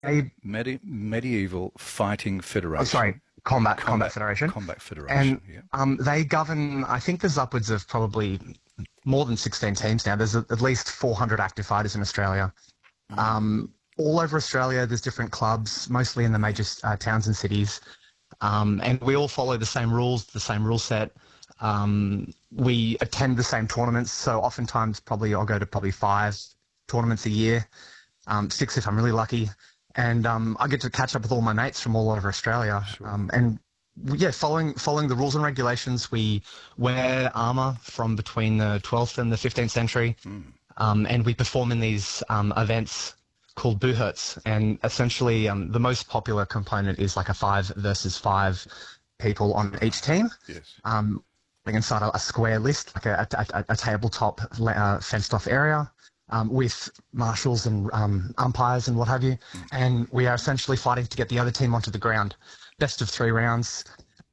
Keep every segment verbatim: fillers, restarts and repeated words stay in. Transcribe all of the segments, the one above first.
they Medi- Medieval Fighting oh, Federation. sorry, Combat Combat Combat Federation, Combat Federation, and yeah. um, they govern. I think there's upwards of probably more than sixteen teams now. There's a, at least four hundred active fighters in Australia. Um, all over Australia, there's different clubs, mostly in the major uh, towns and cities, um, and we all follow the same rules, the same rule set. Um, we attend the same tournaments, so oftentimes probably I'll go to probably five tournaments a year, um, six if I'm really lucky, and um, I get to catch up with all my mates from all over Australia. Sure. Um, and yeah, following following the rules and regulations, we wear armour from between the twelfth and the fifteenth century. Um, and we perform in these um, events called Buhurts. And essentially, um, the most popular component is like a five versus five people on each team. Yes. Um, inside a, a square list, like a, a, a tabletop uh, fenced-off area um, with marshals and um, umpires and what have you. And we are essentially fighting to get the other team onto the ground. Best of three rounds.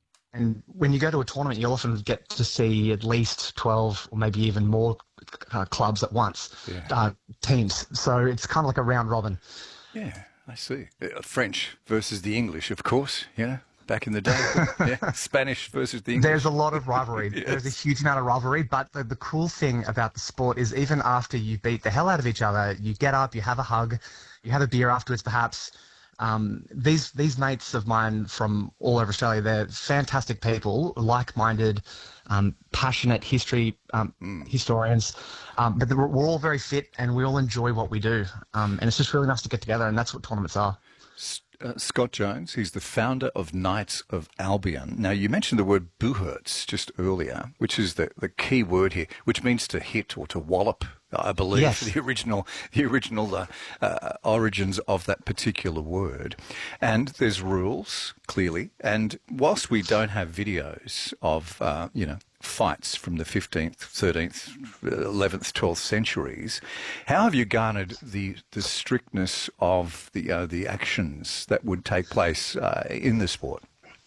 And when you go to a tournament, you'll often get to see at least twelve or maybe even more uh, clubs at once, Yeah. uh, teams. So it's kind of like a round robin. Yeah, I see. Uh, French versus the English, of course, you know, back in the day. Yeah. Spanish versus the English. There's a lot of rivalry. Yes. There's a huge amount of rivalry. But the, the cool thing about the sport is even after you beat the hell out of each other, you get up, you have a hug, you have a beer afterwards perhaps. Um, these these mates of mine from all over Australia, they're fantastic people, like-minded, um, passionate history um, historians. Um, but we're, we're all very fit and we all enjoy what we do. Um, and it's just really nice to get together, and that's what tournaments are. Uh, Scott Jones, he's the founder of Knights of Albion. Now, you mentioned the word Buhurts just earlier, which is the, the key word here, which means to hit or to wallop, I believe, Yes. the original the original uh, uh, origins of that particular word. And there's rules, clearly. And whilst we don't have videos of, uh, you know, fights from the fifteenth, thirteenth, eleventh, twelfth centuries, how have you garnered the the strictness of the uh, the actions that would take place uh, in the sport?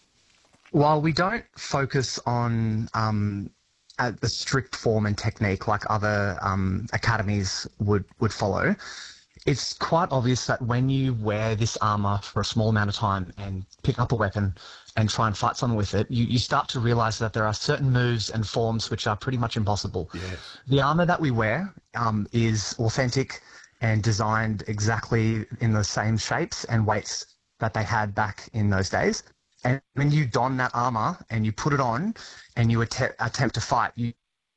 While we don't focus on um, at the strict form and technique like other um, academies would, would follow, it's quite obvious that when you wear this armour for a small amount of time and pick up a weapon and try and fight someone with it, you, you start to realise that there are certain moves and forms which are pretty much impossible. Yes. The armour that we wear um, is authentic and designed exactly in the same shapes and weights that they had back in those days. And when you don that armour and you put it on and you att- attempt to fight, you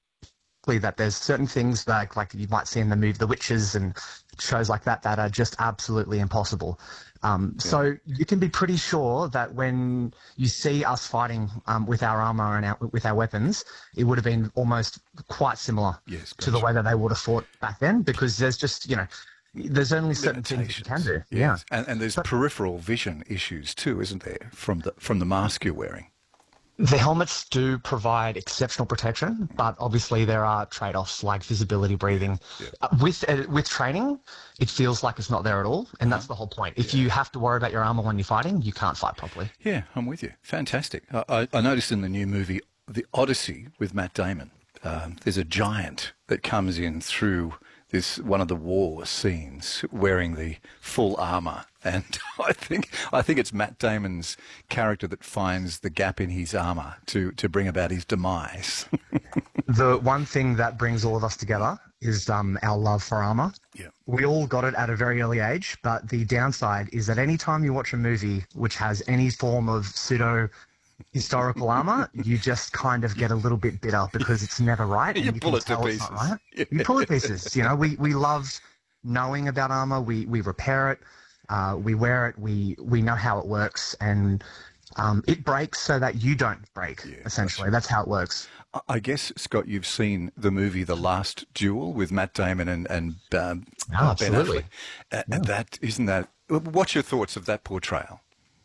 that there's certain things like like you might see in the movie The Witches and shows like that that are just absolutely impossible. Um, Yeah. So you can be pretty sure that when you see us fighting um, with our armour and our, with our weapons, it would have been almost quite similar Yes, to the gotcha. way that they would have fought back then, because there's just, you know, there's only certain things you can do. Yeah. Yes. And, and there's peripheral vision issues too, isn't there, from the from the mask you're wearing? The helmets do provide exceptional protection, but obviously there are trade-offs like visibility, breathing. Yeah. Uh, with uh, with training, it feels like it's not there at all, and that's the whole point. If you have to worry about your armor when you're fighting, you can't fight properly. Yeah, I'm with you. Fantastic. I, I, I noticed in the new movie, The Odyssey, with Matt Damon, um, there's a giant that comes in through this one of the war scenes wearing the full armor, and I think I think it's Matt Damon's character that finds the gap in his armor to to bring about his demise. The one thing that brings all of us together is um, our love for armor. Yeah. We all got it at a very early age, but the downside is that any time you watch a movie which has any form of pseudo historical armor, you just kind of get a little bit bitter because it's never right. And You you pull can it to tell it's not pieces. right. You pull it to pieces. You know, we, we love knowing about armor. We, we repair it. Uh, we wear it. We, we know how it works. And um, it breaks so that you don't break, Yeah, essentially. That's how it works. I- I guess, Scott, you've seen the movie The Last Duel with Matt Damon and, and um, Oh, Ben absolutely. Affleck. Uh, and that, isn't that, what's your thoughts of that portrayal?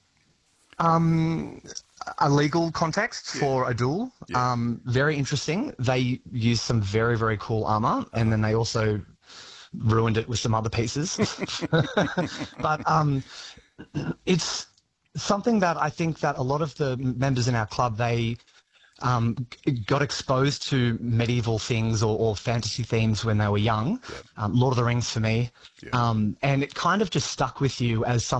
Um, a legal context for a duel. Yeah. Um, very interesting. They used some very, very cool armor, and then they also ruined it with some other pieces. But um, it's something that I think that a lot of the members in our club, they um, g- got exposed to medieval things or, or fantasy themes when they were young. Yeah. Um, Lord of the Rings for me. Yeah. Um, and it kind of just stuck with you as something